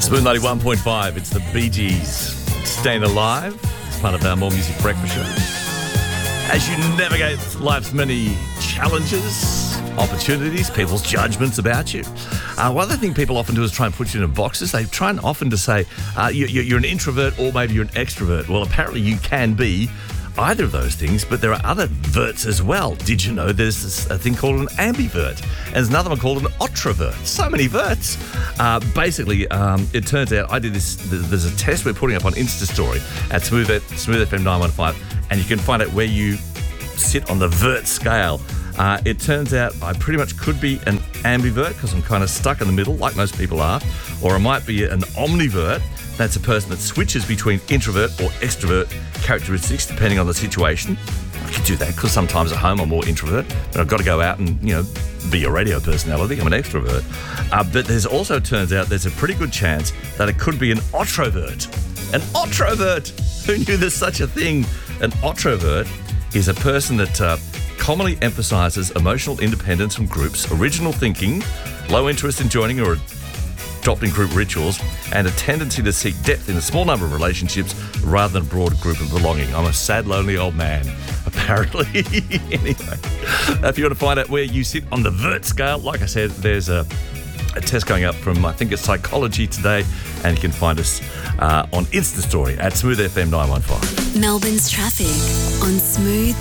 Smooth 91.5, it's the Bee Gees, Staying Alive. It's part of our More Music Breakfast show. As you navigate life's many challenges, opportunities, people's judgments about you, one other thing people often do is try and put you in boxes. They try and often to say you're an introvert or maybe you're an extrovert. Well, apparently you can be either of those things, but there are other verts as well. Did you know there's a thing called an ambivert? And there's another one called an introvert. So many verts. Basically, it turns out I did this. There's a test we're putting up on Insta Story at Smooth FM 915, and you can find out where you sit on the vert scale. It turns out I pretty much could be an ambivert because I'm kind of stuck in the middle, like most people are, or I might be an omnivert. That's a person that switches between introvert or extrovert characteristics depending on the situation. I could do that because sometimes at home I'm more introvert, but I've got to go out and, be a radio personality. I'm an extrovert. But there's also turns out there's a pretty good chance that it could be an introvert. An introvert! Who knew there's such a thing? An introvert is a person that commonly emphasises emotional independence from groups, original thinking, low interest in joining or adopting group rituals, and a tendency to seek depth in a small number of relationships rather than a broad group of belonging. I'm a sad, lonely old man, apparently. Anyway, if you want to find out where you sit on the vert scale, like I said, there's a test going up from, I think it's Psychology Today, and you can find us on Insta Story at Smooth FM 915. Melbourne's traffic on Smooth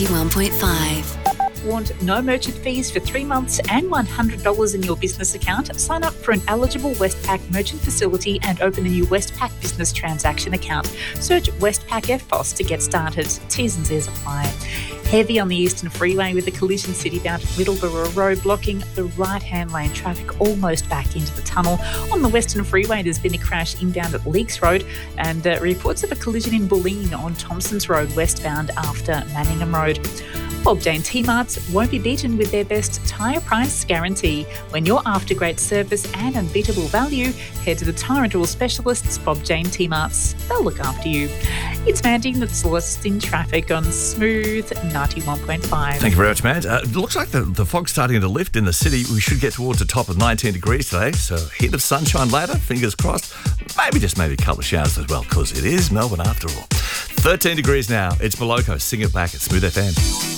91.5. Want no merchant fees for 3 months and $100 in your business account? Sign up for an eligible Westpac merchant facility and open a new Westpac business transaction account. Search Westpac EFTPOS to get started. T's and C's apply. Heavy on the Eastern Freeway with a collision city-bound at Middleborough Road blocking the right-hand lane. Traffic almost back into the tunnel. On the Western Freeway, there's been a crash inbound at Leakes Road and reports of a collision in Bulleen on Thompsons Road westbound after Manningham Road. Bob Jane T-Marts won't be beaten with their best tyre price guarantee. When you're after great service and unbeatable value, head to the tyre rental specialists, Bob Jane T-Marts. They'll look after you. It's Mandy that's lost in traffic on Smooth 91.5. Thank you very much, man. It looks like the fog's starting to lift in the city. We should get towards the top of 19 degrees today, so a hint of sunshine later, fingers crossed. Maybe a couple of showers as well, because it is Melbourne after all. 13 degrees now. It's Boloko. Sing it back at Smooth FM.